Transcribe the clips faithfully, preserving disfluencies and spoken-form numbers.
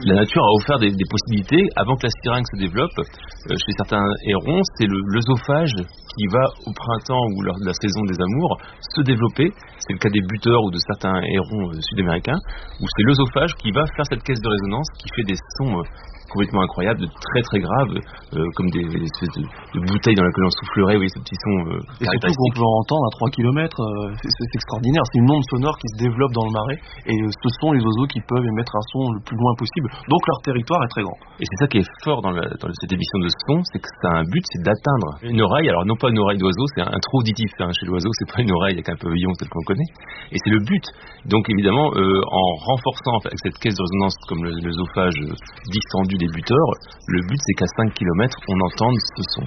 La nature a offert des, des possibilités. Avant que la syringue se développe, euh, chez certains hérons, c'est le, l'œsophage qui va, au printemps ou lors de la saison des amours, se développer. C'est le cas des buteurs ou de certains hérons euh, sud-américains, où c'est l'œsophage qui va faire cette caisse de résonance qui fait des sons euh, complètement incroyables, très très graves, euh, comme des, des espèces de, de bouteilles dans lesquelles on soufflerait, oui, ces petits sons euh, et surtout qu'on peut en entendre à trois kilomètres, euh, c'est, c'est extraordinaire. C'est une onde sonore qui se développe dans le marais, et euh, ce sont les oiseaux qui peuvent émettre un son le plus loin possible, donc leur territoire est très grand. Et c'est ça qui est fort dans, la, dans cette émission de son, c'est que ça a un but, c'est d'atteindre une oreille. Alors non pas une oreille d'oiseau, c'est un, un trou auditif, hein. Chez l'oiseau c'est pas une oreille avec un pavillon tel qu'on connaît, et c'est le but. Donc évidemment, euh, en renforçant avec cette caisse de résonance comme le, l'œsophage euh, distendu des buteurs, le but c'est qu'à cinq kilomètres on entende ce son.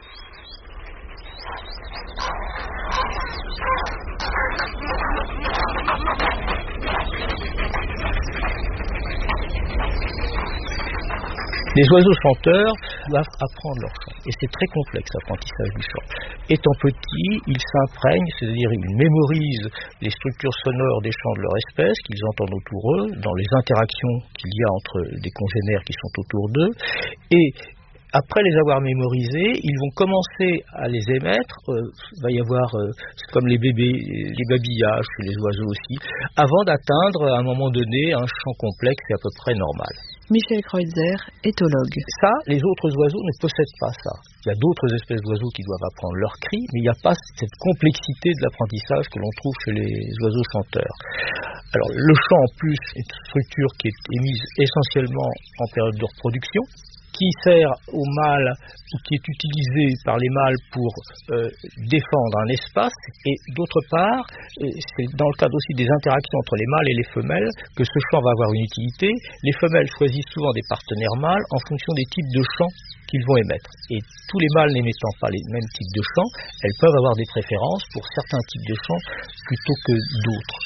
Les oiseaux chanteurs doivent apprendre leur chant. Et c'est très complexe, l'apprentissage du chant. Étant petits, ils s'imprègnent, c'est-à-dire ils mémorisent les structures sonores des chants de leur espèce qu'ils entendent autour d'eux, dans les interactions qu'il y a entre des congénères qui sont autour d'eux. Et après les avoir mémorisés, ils vont commencer à les émettre. Il euh, va y avoir, euh, comme les bébés, les babillages chez les oiseaux aussi, avant d'atteindre à un moment donné un chant complexe et à peu près normal. Michel Kreutzer, éthologue. Ça, les autres oiseaux ne possèdent pas ça. Il y a d'autres espèces d'oiseaux qui doivent apprendre leurs cris, mais il n'y a pas cette complexité de l'apprentissage que l'on trouve chez les oiseaux chanteurs. Alors, le chant, en plus, est une structure qui est émise essentiellement en période de reproduction, qui sert aux mâles ou qui est utilisé par les mâles pour euh, défendre un espace, et d'autre part, euh, c'est dans le cadre aussi des interactions entre les mâles et les femelles que ce chant va avoir une utilité. Les femelles choisissent souvent des partenaires mâles en fonction des types de chants qu'ils vont émettre. Et tous les mâles n'émettant pas les mêmes types de chants, elles peuvent avoir des préférences pour certains types de chants plutôt que d'autres.